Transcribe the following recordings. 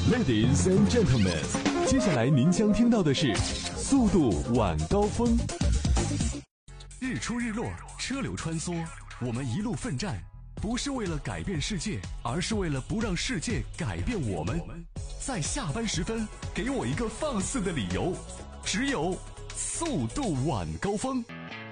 Ladies and gentlemen， 接下来您将听到的是速度晚高峰。日出日落，车流穿梭，我们一路奋战，不是为了改变世界，而是为了不让世界改变我们。在下班时分，给我一个放肆的理由，只有速度晚高峰。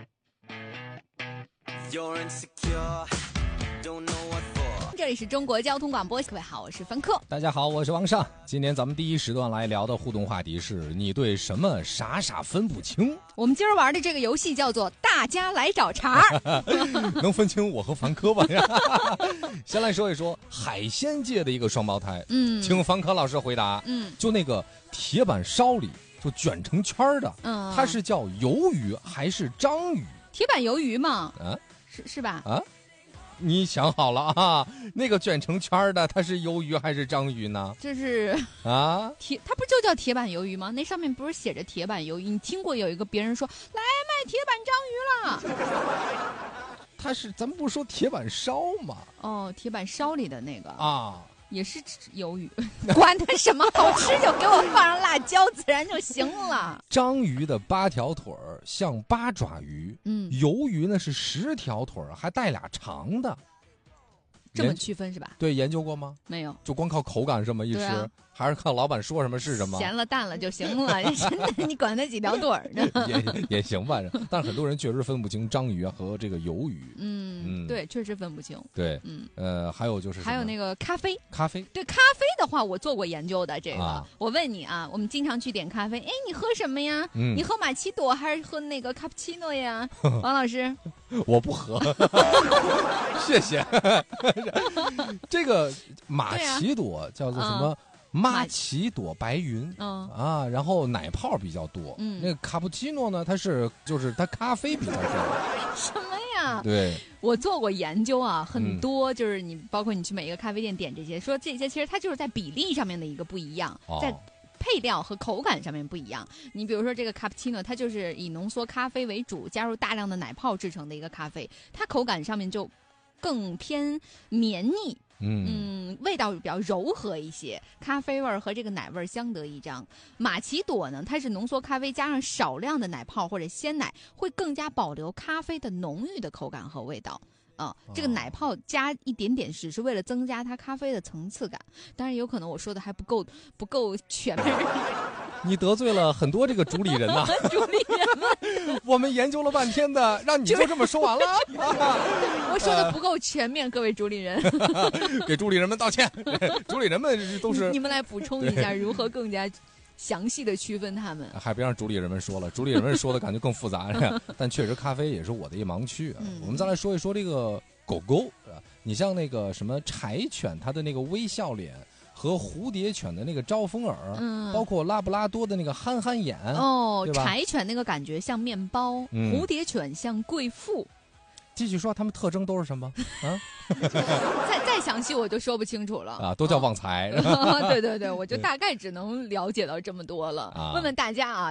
这里是中国交通广播，各位好，我是凡客。 大家好，我是王尚。今天咱们第一时段来聊的互动话题是你对什么傻傻分不清？ 我们今儿玩的这个游戏叫做大家来找茬能分清我和凡客吧？先来说一说海鲜界的一个双胞胎，请凡客老师回答。就那个铁板烧里就卷成圈的，它是叫鱿鱼还是章鱼？ 铁板鱿鱼嘛， 啊， 是吧？ 啊。你想好了啊？那个卷成圈的，它是鱿鱼还是章鱼呢？ 这是啊， 它不就叫铁板鱿鱼吗？那上面不是写着铁板鱿鱼？你听过有一个别人说来卖铁板章鱼了？ 它是咱们不是说铁板烧吗？ 哦，铁板烧里的那个啊。 也是鱿鱼，管它什么好吃就给我放上辣椒，自然就行了。 章鱼的8条腿像8爪鱼，鱿鱼呢是10条腿还带俩长的。 这么区分是吧？ 对，研究过吗？ 没有， 就光靠口感这么一吃，还是看老板说什么是什么？ 咸了淡了就行了，你管它几条腿呢？ 也行吧，但是很多人确实分不清章鱼和这个鱿鱼。 对，确实分不清。 对，还有就是还有那个咖啡，对咖啡的话，我做过研究的。这个，我问你啊，我们经常去点咖啡，哎，你喝什么呀？你喝玛奇朵还是喝那个卡布奇诺呀？王老师， 我不喝，谢谢。这个玛奇朵叫做什么？玛奇朵白云然后奶泡比较多。那个卡布奇诺呢，就是它咖啡比较多。 什么呀？ 对， 我做过研究啊，很多就是你包括你去每一个咖啡店点这些，说这些其实它就是在比例上面的一个不一样，在配料和口感上面不一样。你比如说这个卡布奇诺，它就是以浓缩咖啡为主，加入大量的奶泡制成的一个咖啡，它口感上面就更偏绵腻。味道比较柔和一些，咖啡味和这个奶味相得益彰。玛奇朵呢，它是浓缩咖啡加上少量的奶泡或者鲜奶，会更加保留咖啡的浓郁的口感和味道。这个奶泡加一点点只是为了增加它咖啡的层次感，当然有可能我说的还不够全面。 你得罪了很多这个主理人呐！ 主理人们， 我们研究了半天的，让你就这么说完了？ 我说的不够全面，各位主理人， 给主理人们道歉。主理人们都是你们来补充一下，如何更加详细的区分他们， 还别让主理人们说了，主理人们说的感觉更复杂但确实咖啡也是我的一盲区我们再来说一说这个狗狗你像那个什么柴犬，它的那个微笑脸和蝴蝶犬的那个招风耳，包括拉布拉多的那个憨憨眼柴犬那个感觉像面包，蝴蝶犬像贵妇。 继续说，他们特征都是什么再详细我就说不清楚了都叫旺财。 对，我就大概只能了解到这么多了。问问大家啊。